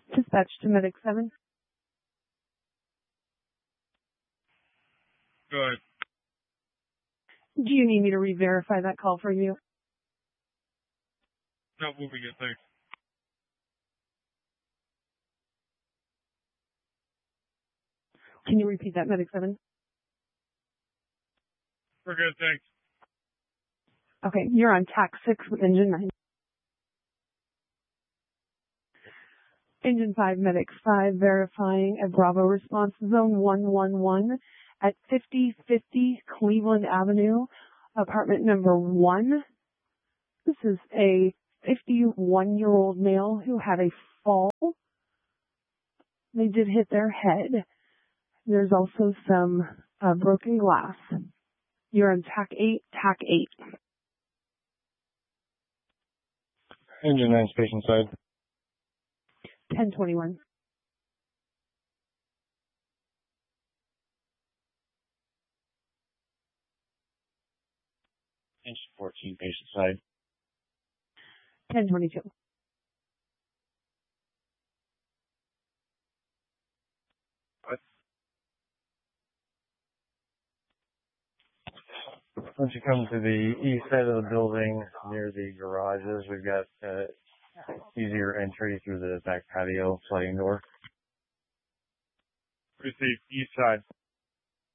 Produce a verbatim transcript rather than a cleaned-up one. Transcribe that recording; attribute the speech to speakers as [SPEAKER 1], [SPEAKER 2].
[SPEAKER 1] Dispatch to Medic seven.
[SPEAKER 2] Go ahead.
[SPEAKER 1] Do you need me to re-verify that call for you?
[SPEAKER 2] No, we'll be good, thanks.
[SPEAKER 1] Can you repeat that, Medic seven?
[SPEAKER 2] We're good, thanks.
[SPEAKER 1] Okay, you're on T A C six with Engine nine. Engine five, Medic five, verifying a Bravo response, zone one one one at fifty fifty Cleveland Avenue, apartment number one. This is a fifty-one-year-old male who had a fall. They did hit their head. There's also some uh, broken glass. You're on T A C eight, T A C eight.
[SPEAKER 3] Engine nine, station side.
[SPEAKER 1] ten twenty-one.
[SPEAKER 3] Engine fourteen, patient side.
[SPEAKER 1] ten twenty-two.
[SPEAKER 3] Once you come to the east side of the building, near the garages, we've got uh, easier entry through the back patio sliding door.
[SPEAKER 2] Received, east side.